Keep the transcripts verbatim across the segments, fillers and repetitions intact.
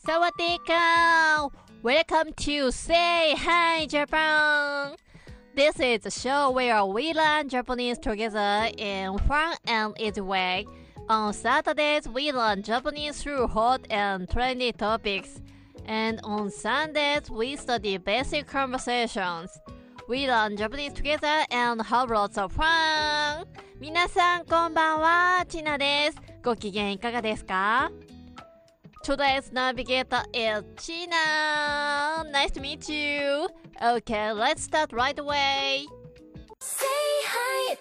Sawadee-ka! Welcome to Say Hi Japan! This is a show where we learn Japanese together in fun and easy way. On Saturdays, we learn Japanese through hot and trendy topics. And on Sundays, we study basic conversations. We learn Japanese together and have lots of fun! 皆さんこんばんは、ちなです。ご機嫌いかがですか？ Today's navigator is China. Nice to meet you. Okay, let's start right away. Say hi,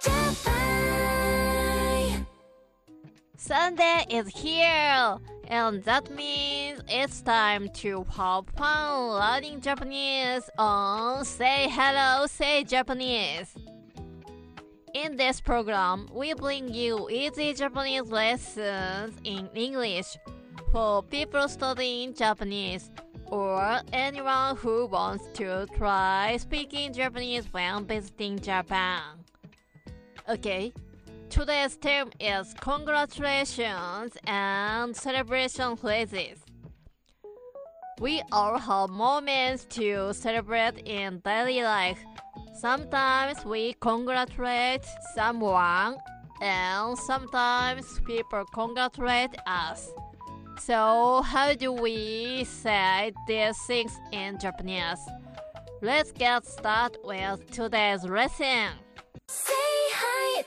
Japan. Sunday is here, and that means it's time to have fun learning Japanese on Say Hello, Say Japanese. In this program, we bring you easy Japanese lessons in English for people studying Japanese or anyone who wants to try speaking Japanese when visiting Japan. Okay, today's theme is congratulations and celebration phrases. We all have moments to celebrate in daily life. Sometimes we congratulate someone and sometimes people congratulate us. So how do we say these things in Japanese? Let's get started with today's lesson. Say hi,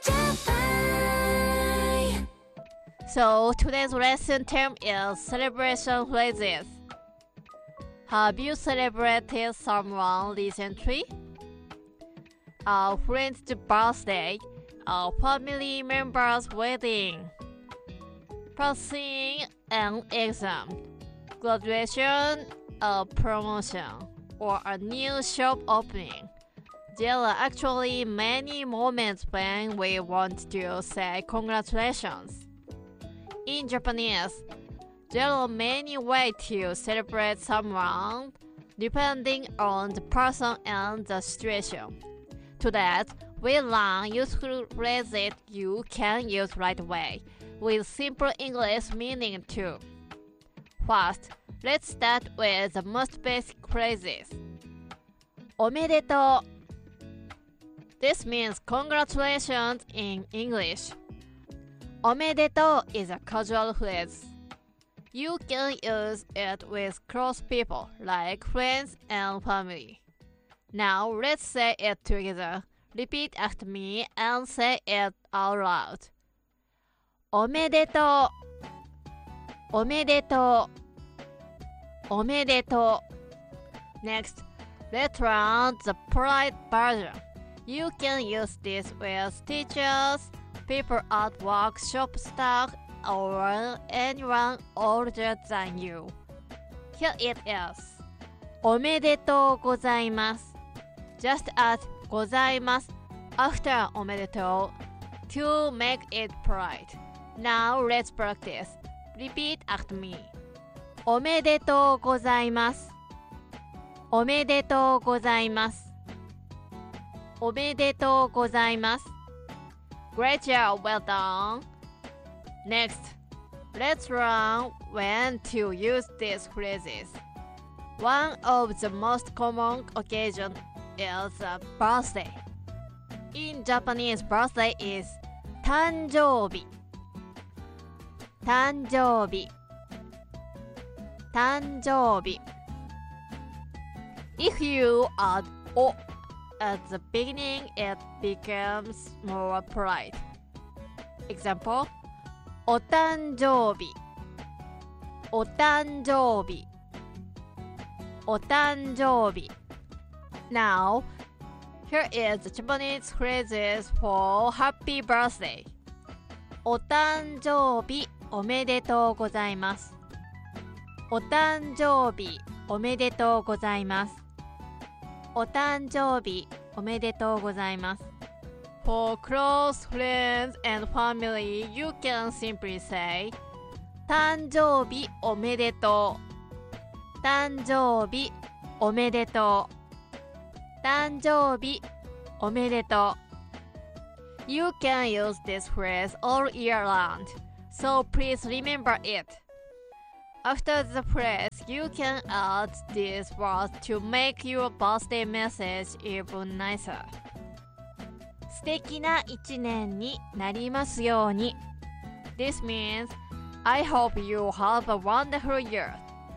Japan. So today's lesson term is celebration phrases. Have you celebrated someone recently? A friend's birthday, a family member's wedding, passing an exam, graduation, a promotion, or a new shop opening. There are actually many moments when we want to say congratulations. In Japanese, there are many ways to celebrate someone depending on the person and the situation. To that, we learn useful phrases you can use right away, with simple English meaning too. First, let's start with the most basic phrases. おめでとう. This means congratulations in English. おめでとう is a casual phrase. You can use it with close people like friends and family. Now let's say it together. Repeat after me and say it out loud. おめでとう。おめでとう。おめでとう。Next, let's learn the polite version. You can use this with teachers, people at work, shop staff, or anyone older than you. Here it is. おめでとうございます。Just add ございます after おめでとう to make it polite. Now let's practice. Repeat after me. おめでとうございます。おめでとうございます。おめでとうございます。Great job, well done. Next, let's learn when to use these phrases. One of the most common occasions is a birthday. In Japanese, birthday is 誕生日。誕生日。誕生日。If you add o at the beginning, it becomes more polite. Example, お誕生日。お誕生日。お誕生日。Now, here is the Japanese phrases for happy birthday. お誕生日おめでとうございます。お誕生日おめでとうございます。お誕生日おめでとうございます。For close friends and family, you can simply say 誕生日おめでとう。誕生日おめでとう。誕生日おめでとう。You can use this phrase all year round, so please remember it. After the phrase, you can add these words to make your birthday message even nicer. 素敵な一年になりますように。This means, I hope you have a wonderful year.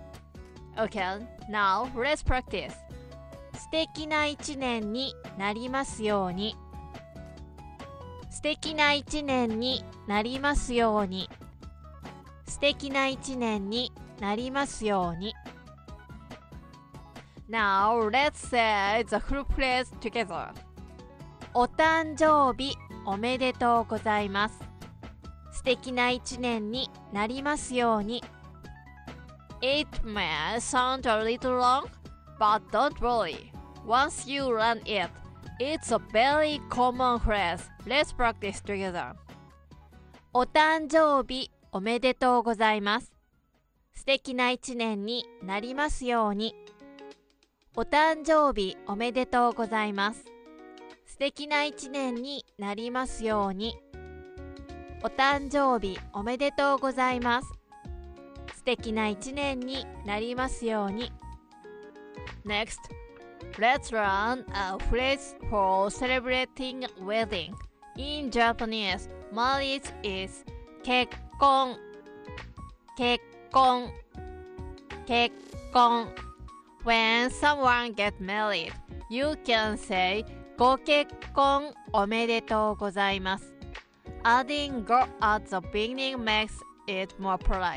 Okay, now let's practice. 素敵な一年になりますように。素敵な一年になりますように。素敵な一年になりますように。Now let's say the full phrase together. お誕生日おめでとうございます。素敵な一年になりますように。It may sound a little long, but don't worry. Once you learn it, it's a very common phrase. Let's practice together. お誕生日おめでとうございます。素敵な一年になりますように。お誕生日おめでとうございます。素敵な一年になりますように。お誕生日おめでとうございます。素敵な一年になりますように。Next, let's learn a phrase for celebrating a wedding. In Japanese, marriage is 結婚、結婚、結婚。When someone gets married, you can say ご結婚おめでとうございます。Adding go at the beginning makes it more polite.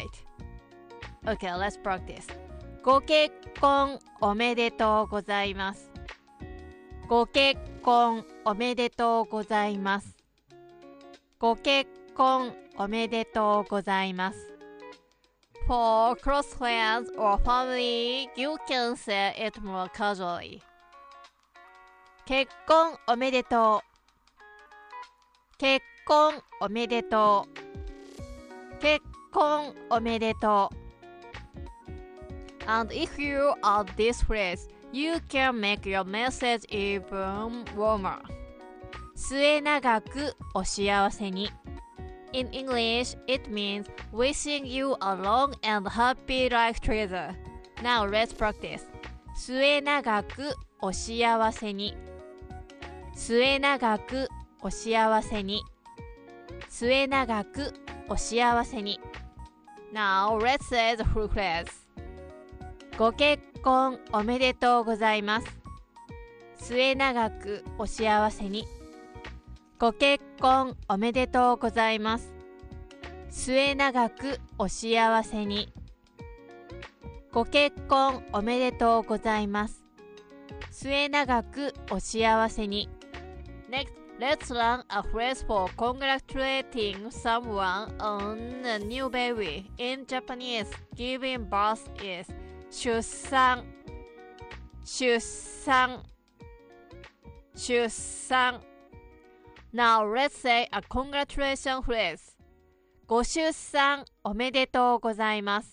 Okay, let's practice. ご結婚おめでとうございます。ご結婚おめでとうございます。ご結婚おめでとうございます。For close friends or family, you can say it more casually. 結婚おめでとう。結婚おめでとう。結婚おめでとう。And if you add this phrase, you can make your message even warmer. 末永くお幸せに。In English, it means wishing you a long and happy life together. Now let's practice. 末永くお幸せに。末永くお幸せに。末永くお幸せに。Now let's say the full phrase. ご結婚おめでとうございます。末永くお幸せに。ご結婚おめでとうございます。末永くお幸せに。ご結婚おめでとうございます。末永くお幸せに。Next, let's learn a phrase for congratulating someone on a new baby. In Japanese, giving birth is 出産、出産、出産。Now let's say a congratulation phrase. ご出産おめでとうございます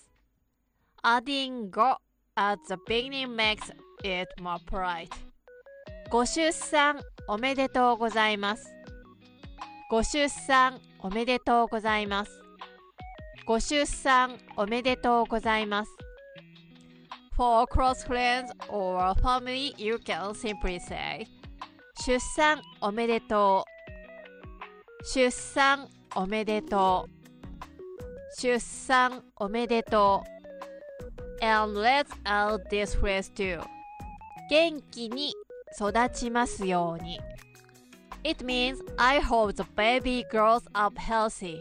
。Adding go at the beginning makes it more polite. ご出産おめでとうございます。ご出産おめでとうございます。ご出産おめでとうございます。For close friends or family, you can simply say 出産おめでとう。出産おめでとう。出産おめでとう。And let's add this phrase too. 元気に育ちますように。It means I hope the baby grows up healthy.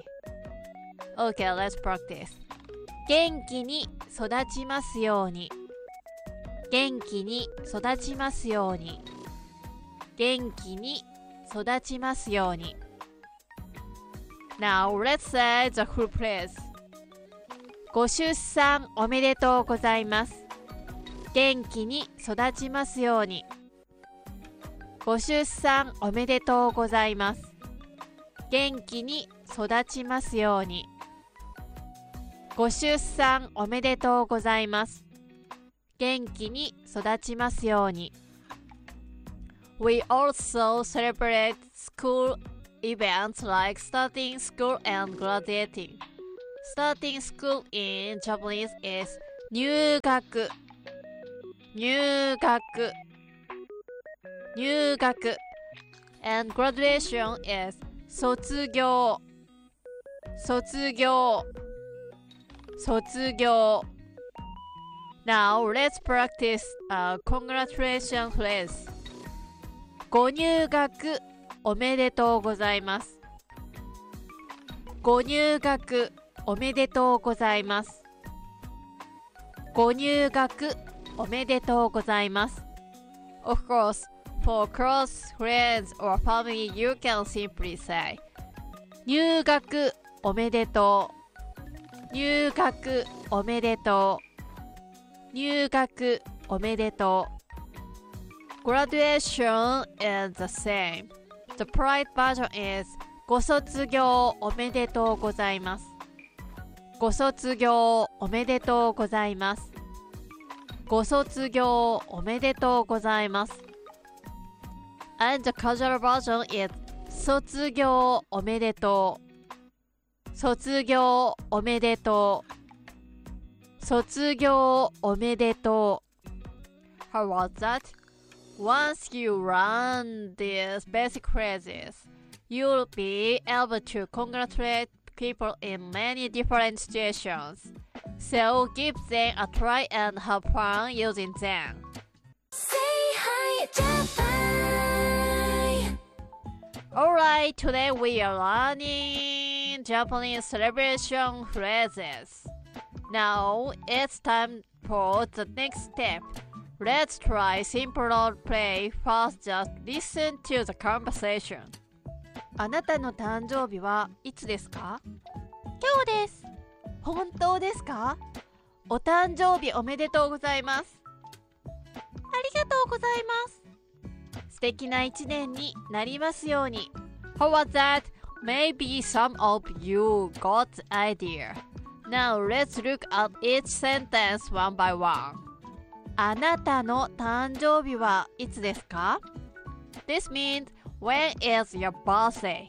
Okay, let's practice. 元気に育ちますように。元気に育ちますように。元気に育ちますように。Now let's say the full phrase. ご出産おめでとうございます。元気に育ちますように。ご出産おめでとうございます。元気に育ちますように。ご出産おめでとうございます。元気に育ちますように。We also celebrate school events like starting school and graduating. Starting school in Japanese is 入学入学入学 and graduation is 卒業卒業卒業 Now let's practice a congratulation phrase ご入学おめでとうございますご入学おめでとうございますご入学おめでとうございます Of course, for close friends or family, you can simply say 入学おめでとう入学おめでとう入学おめでとう Graduation is the same. The polite version is ご卒業おめでとうございますご卒業おめでとうございますご卒業おめでとうございます And the casual version is 卒業おめでとう卒業おめでとう卒業おめでとう How was that? Once you learn these basic phrases, you'll be able to congratulate people in many different situations. So give them a try and have fun using them. Say hi, Japan. Alright, today we are learning Japanese celebration phrases. Now it's time for the next step. Let's try simple role play. First, just listen to the conversation. あなたの誕生日はいつですか？今日です。本当ですか？お誕生日おめでとうございます。ありがとうございます。素敵な一年になりますように。How was that? Maybe some of you got the idea. Now let's look at each sentence one by one. あなたの誕生日はいつですか？ This means when is your birthday?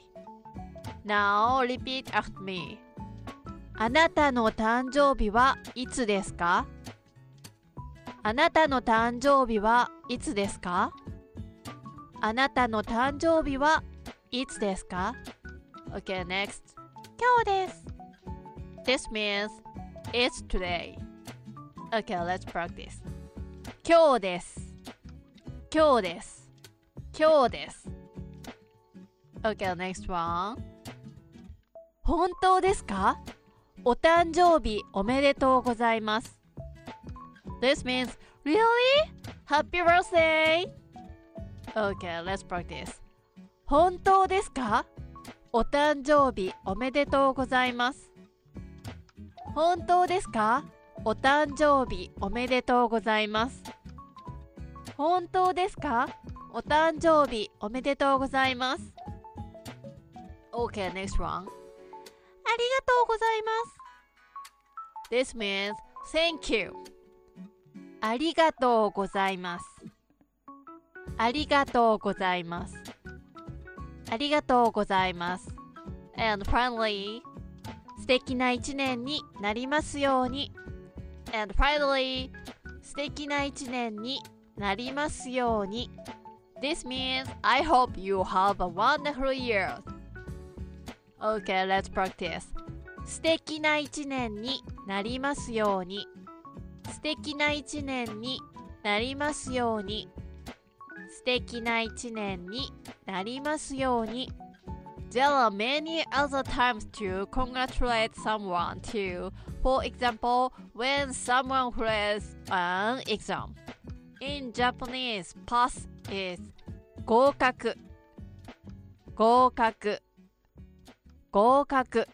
Now repeat after me. あなたの誕生日はいつですか？あなたの誕生日はいつですか？あなたの誕生日はいつですか？ Okay, next. 今日です。This means it's today. Okay, let's practice. 今日です。今日です。今日です。Okay, next one. 本当ですか？お誕生日おめでとうございます。This means, really? Happy birthday! Okay, let's practice. 本当ですか？お誕生日おめでとうございます。本当ですか？お誕生日おめでとうございます。本当ですか？お誕生日おめでとうございます。Okay, next one. ありがとうございます。This means thank you. ありがとうございます。ありがとうございます。ありがとうございます。And finally, 素敵な一年になりますように。And finally, 素敵な一年になりますように。This means I hope you have a wonderful year. Okay, let's practice. 素敵な一年になりますように。素敵な一年になりますように。素敵な一年になりますように。There are many other times to congratulate someone too. For example, when someone fails an exam. In Japanese, pass is 合格合格合格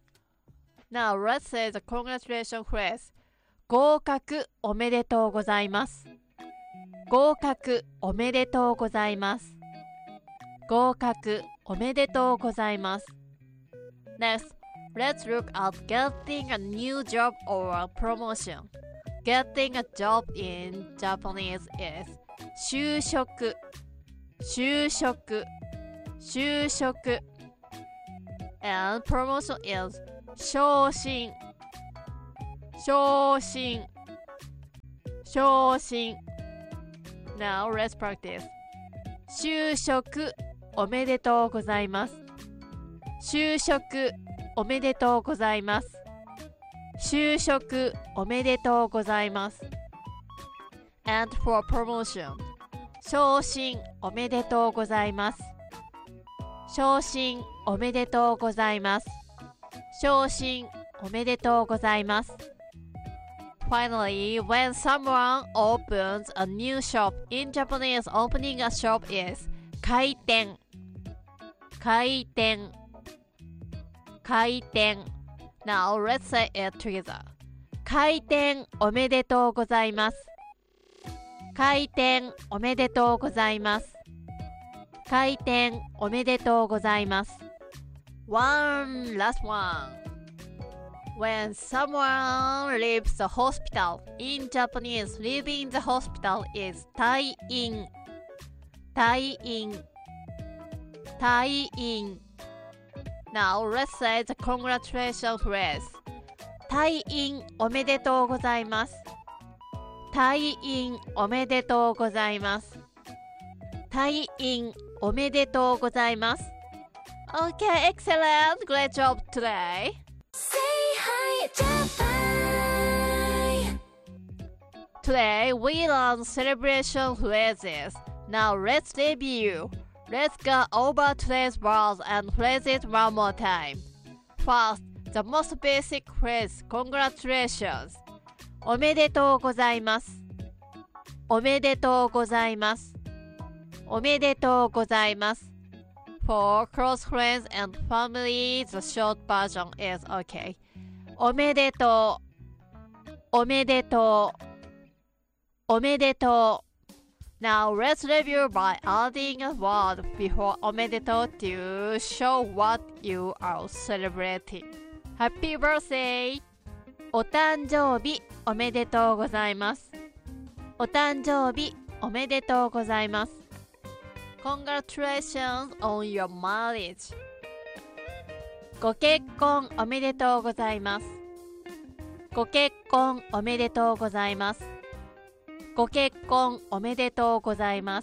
Now let's say the congratulation phrase 合格おめでとうございます合格おめでとうございます合格おめでとうございます Next, let's look at getting a new job or a promotion. Getting a job in Japanese is 就職就職就職 and promotion is 昇進昇進昇進 Now let's practice 就職おめでとうございます就職おめでとうございます就職おめでとうございます And for promotion 昇進おめでとうございます昇進おめでとうございます昇進おめでとうございます Finally, when someone opens a new shop, in Japanese, opening a shop is 開店開店開店 Now let's say it together 開店おめでとうございます開店おめでとうございます開店おめでとうございます One last one When someone leaves the hospital, in Japanese, leaving the hospital is 退院退院退院 Now let's say the congratulations phrase 退院おめでとうございます退院おめでとうございます退院おめでとうございます Okay, excellent! Great job today! Say hi Japan. Today we learn celebration phrases. Now let's review. Let's go over today's words and phrases one more time. First, the most basic phrase, congratulations. おめでとうございます。おめでとうございます。おめでとうございます。For close friends and family, the short version is okay. おめでとう。おめでとう。おめでとう。Now let's review by adding a word before おめでとう to show what you are celebrating. Happy birthday! お誕生日おめでとうございます。お誕生日おめでとうございます。Congratulations on your marriage. ご結婚おめでとうございます。ご結婚おめでとうございます。ご結婚おめでとうございます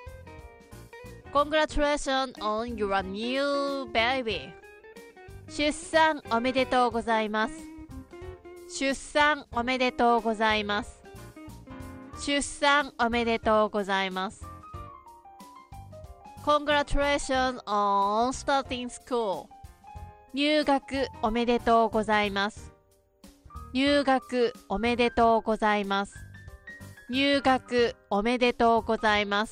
。Congratulations on your new baby. 出産おめでとうございます。出産おめでとうございます。出産おめでとうございます。Congratulations on starting school. 入学おめでとうございます。入学おめでとうございます。入学おめでとうございます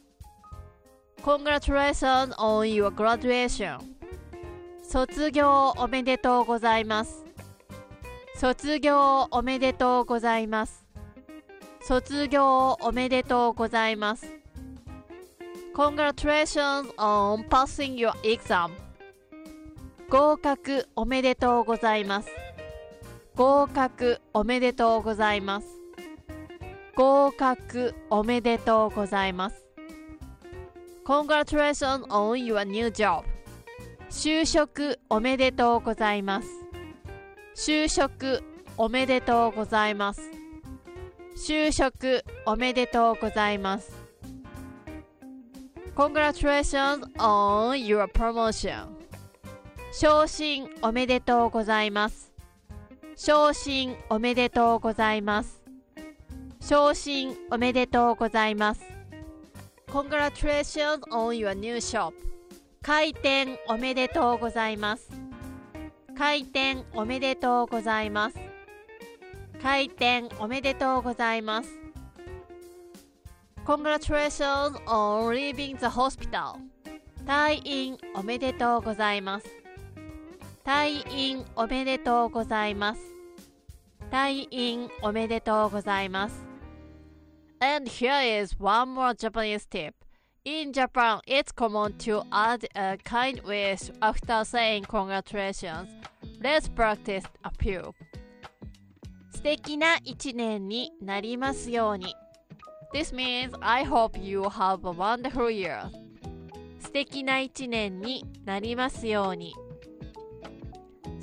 。Congratulations on your graduation. 卒業おめでとうございます。卒業おめでとうございます。卒業おめでとうございます。Congratulations on passing your exam. 合格おめでとうございます。合格おめでとうございます。合格おめでとうございます。Congratulations on your new job. 就職おめでとうございます。就職おめでとうございます。就職おめでとうございます。Congratulations on your promotion. 昇進おめでとうございます。昇進おめでとうございます。昇進おめでとうございます。Congratulations on your new shop. 開店おめでとうございます。開店おめでとうございます。開店おめでとうございます。Congratulations on leaving the hospital. 退院おめでとうございます。退院おめでとうございます。退院おめでとうございます。And here is one more Japanese tip. In Japan, it's common to add a kind wish after saying congratulations. Let's practice a few. 素敵な一年になりますように。This means I hope you have a wonderful year. 素敵な一年になりますように。素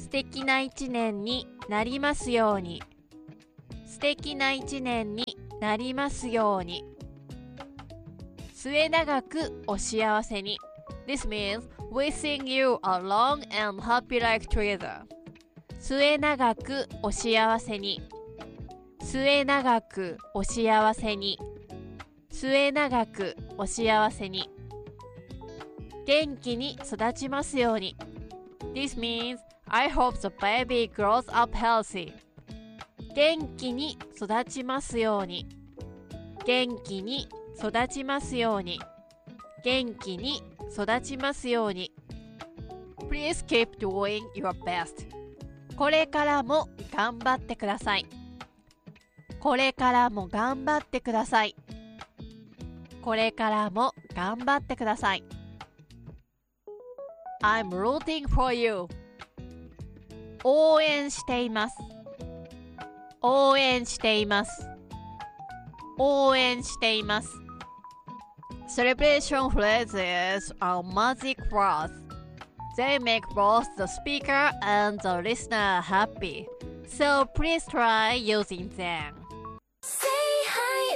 素敵な一年になりますように。素敵な一年になりますように。末永くお幸せに。This means wishing you a long and happy life together. 末永くお幸せに。末永くお幸せに。末永くお幸せに。元気に育ちますように。This means I hope the baby grows up healthy. 元気に育ちますように。元気に育ちますように。元気に育ちますように。Please keep doing your best. これからも頑張ってください。これからも頑張ってください。これからも頑張ってください。I'm rooting for you. 応援しています。応援しています。応援しています。Celebration phrases are magic words. They make both the speaker and the listener happy. So please try using them. Say hi,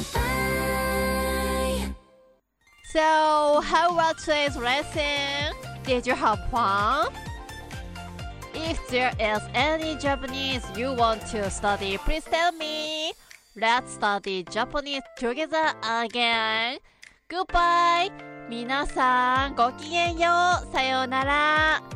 Japan. So, how was today's lesson? Did you have fun? If there is any Japanese you want to study, please tell me. Let's study Japanese together again. Goodbye. 皆さんごきげんよう。さようなら。